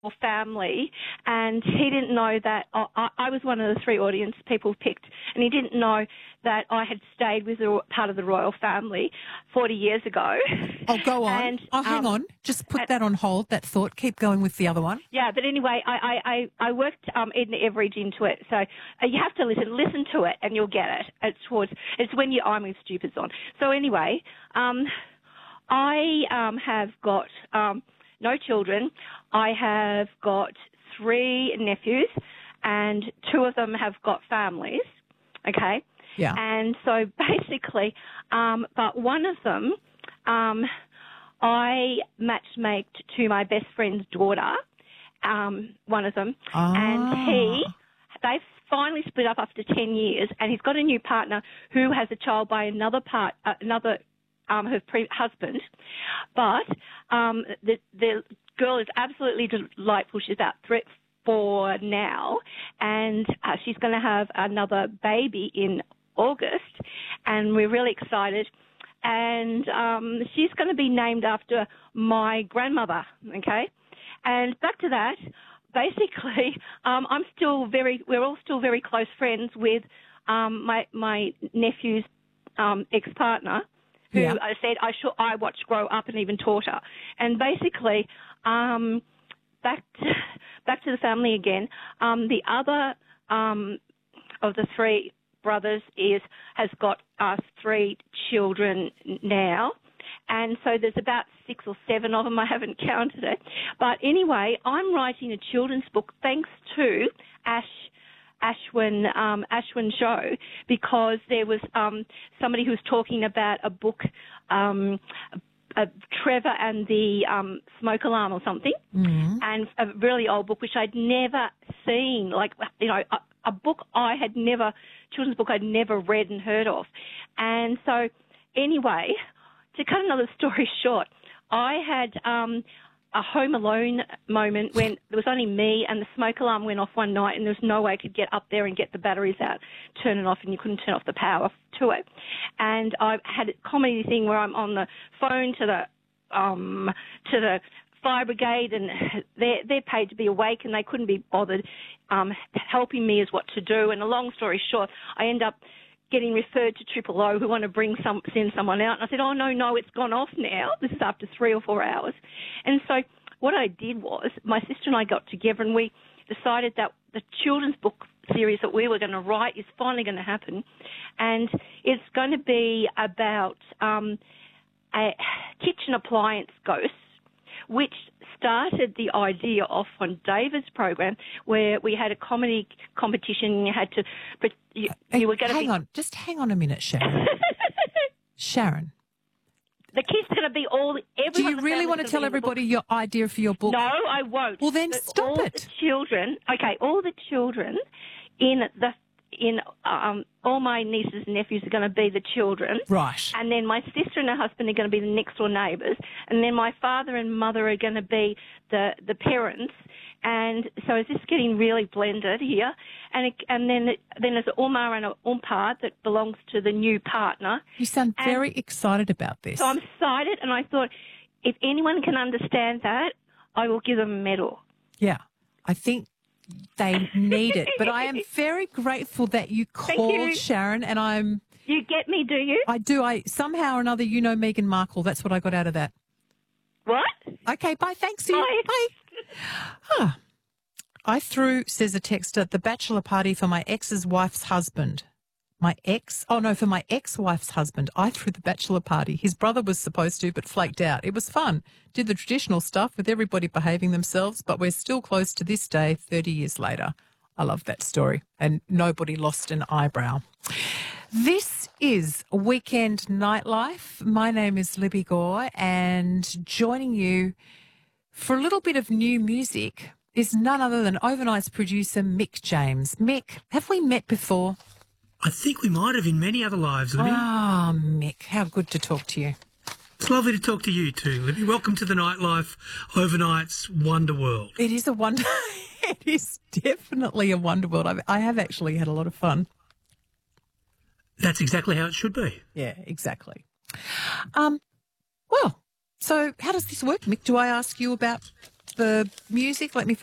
family, and he didn't know that I was one of the 3 audience people picked, and he didn't know that I had stayed with part of the royal family 40 years ago. Oh, go on. And, hang on. Just put that on hold, that thought. Keep going with the other one. Yeah, but anyway, I worked Edna Everage into it, so you have to listen to it, and you'll get it. It's when your I'm with Stupids on. So anyway, I have got no children. I have got 3 nephews, and 2 of them have got families, okay? Yeah. And so basically, but one of them, I matchmaked to my best friend's daughter, one of them, and they've finally split up after 10 years, and he's got a new partner who has a child by another her husband, but the girl is absolutely delightful. She's about 4 now, and she's going to have another baby in August, and we're really excited. And she's going to be named after my grandmother, okay? And back to that, basically, we're all still very close friends with my nephew's ex-partner, who I said I watched grow up and even taught her. And basically, back to the family again. The other of the 3 brothers has got 3 children now. And so there's about 6 or 7 of them. I haven't counted it. But anyway, I'm writing a children's book thanks to Ashwin Show, because there was somebody who was talking about a book, Trevor and the Smoke Alarm or something, and a really old book which I'd never seen, like, you know, a book children's book I'd never read and heard of. And so anyway, to cut another story short, I had a Home Alone moment when there was only me and the smoke alarm went off one night and there was no way I could get up there and get the batteries out, turn it off, and you couldn't turn off the power to it. And I had a comedy thing where I'm on the phone to the fire brigade, and they're paid to be awake and they couldn't be bothered helping me as what to do. And a long story short, I end up getting referred to Triple O, who want to send someone out. And I said, oh, no, it's gone off now. This is after 3 or 4 hours. And so what I did was my sister and I got together and we decided that the children's book series that we were going to write is finally going to happen. And it's going to be about a kitchen appliance ghost, which started the idea off on David's program, where we had a comedy competition. And you had to, you were going to just hang on a minute, Sharon. Sharon, the kids going to be do you really want to tell everybody your idea for your book? No, I won't. Well, then stop it. All the children all my nieces and nephews are going to be the children. Right. And then my sister and her husband are going to be the next door neighbours. And then my father and mother are going to be the parents. And so it's just getting really blended here. And then there's an Umar and an Umpar that belongs to the new partner. You sound very excited about this. So I'm excited, and I thought if anyone can understand that, I will give them a medal. Yeah, I think they need it. But I am very grateful that you called, Sharon, and You get me, do you? I do. Somehow or another, you know Meghan Markle. That's what I got out of that. What? Okay, bye. Thanks. Bye. I threw, says a texter, the bachelor party for my ex-wife's husband. For my ex-wife's husband. I threw the bachelor party. His brother was supposed to, but flaked out. It was fun. Did the traditional stuff with everybody behaving themselves, but we're still close to this day, 30 years later. I love that story. And nobody lost an eyebrow. This is Weekend Nightlife. My name is Libby Gore, and joining you for a little bit of new music is none other than Overnight's producer, Mick James. Mick, have we met before? I think we might have in many other lives, Libby. Ah, Mick, how good to talk to you. It's lovely to talk to you too, Libby. Welcome to the Nightlife, Overnight's Wonder World. It is a wonder. It is definitely a wonder world. I have actually had a lot of fun. That's exactly how it should be. Yeah, exactly. Well, so how does this work, Mick? Do I ask you about the music. Let me